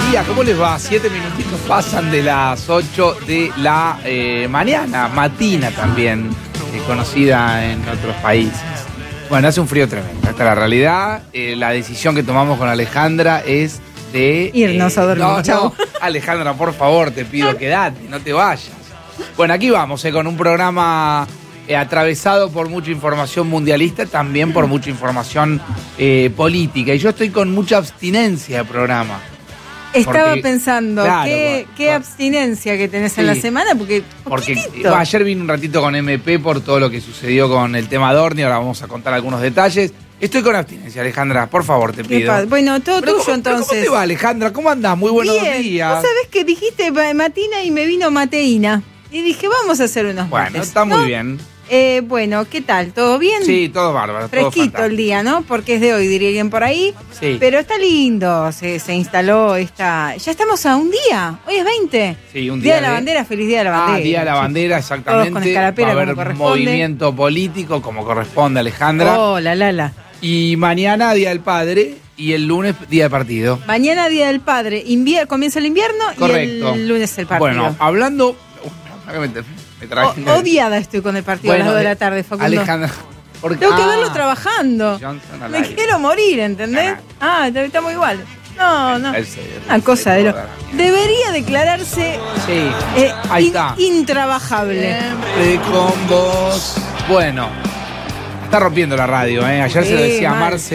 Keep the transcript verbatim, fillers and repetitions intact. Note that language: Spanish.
día, ¿cómo les va? Siete minutitos pasan de las ocho de la eh, mañana, matina también, eh, conocida en otros países. Bueno, hace un frío tremendo, esta es la realidad. Eh, la decisión que tomamos con Alejandra es de... Irnos eh, a dormir, no, chau. no, Alejandra, por favor, te pido, quédate, no te vayas. Bueno, aquí vamos, eh, con un programa eh, atravesado por mucha información mundialista, también por mucha información eh, política. Y yo estoy con mucha abstinencia de programa. Estaba Porque, pensando, claro, qué, con- qué con- abstinencia que tenés Sí. en la semana, porque Porque poquitito. eh, ayer vine un ratito con M P por todo lo que sucedió con el tema Dorni, ahora vamos a contar algunos detalles. Estoy con abstinencia, Alejandra, por favor, te Qué pido. pa- Bueno, todo Pero tuyo ¿cómo- pero entonces. ¿Cómo te va, Alejandra? ¿Cómo andás? Muy buenos Bien. días. Vos sabés que dijiste pa- matina y me vino mateína. Y dije, vamos a hacer unos Bueno, mates, está muy ¿no? bien. Eh, bueno, ¿qué tal? ¿Todo bien? Sí, todo bárbaro, todo Fresquito el fantástico. día, ¿no? Porque es de hoy, diría alguien por ahí. Sí. Pero está lindo, se, se instaló esta... Ya estamos a un día, hoy es veinte. Sí, un Día, día de la de- bandera, feliz día de la bandera. Ah, Día de la chicos. Bandera, exactamente. Todos con escarapela, Va a como haber corresponde. movimiento político como corresponde, Alejandra. Oh, la la la. Y mañana Día del Padre y el lunes Día de Partido. Mañana Día del Padre, invier comienza el invierno Correcto. y el lunes el partido. Bueno, hablando... Uh, me, me traje- O- odiada estoy con el partido a las dos de la tarde, Facundo. Alejandra, porque- Tengo que ah, verlo trabajando. Johnson al Me aire. quiero morir, ¿entendés? Ah, Ah, está- estamos igual. No, no. Él se- Una cosa de lo... se- Debería declararse Sí, eh, ahí in- está. intrabajable. Siempre con vos. Bueno, está rompiendo la radio, ¿eh? Ayer se lo Sí, decía a mal. Marce.